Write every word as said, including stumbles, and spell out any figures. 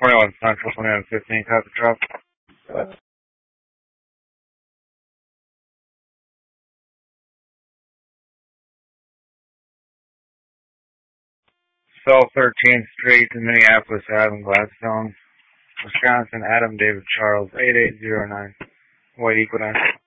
twenty-one Central, twenty-one fifteen, copy drop. Cell thirteenth Street, Minneapolis Avenue, Gladstone, Wisconsin, Adam David Charles, eight eight zero nine, White Equinox.